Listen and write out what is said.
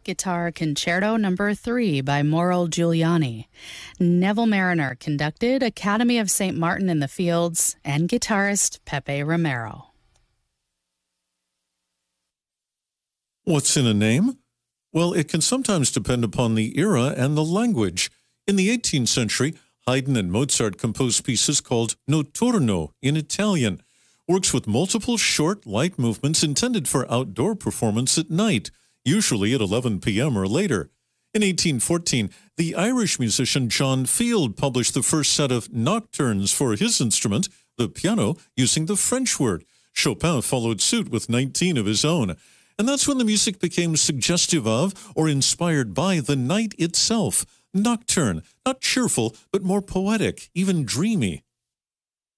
Guitar Concerto No. 3 by Mauro Giuliani. Neville Mariner conducted, Academy of St. Martin in the Fields, and guitarist Pepe Romero. What's in a name? Well, it can sometimes depend upon the era and the language. In the 18th century, Haydn and Mozart composed pieces called notturno in Italian, works with multiple short, light movements intended for outdoor performance at night, usually at 11 p.m. or later. In 1814, the Irish musician John Field published the first set of nocturnes for his instrument, the piano, using the French word. Chopin followed suit with 19 of his own. And that's when the music became suggestive of or inspired by the night itself. Nocturne, not cheerful, but more poetic, even dreamy.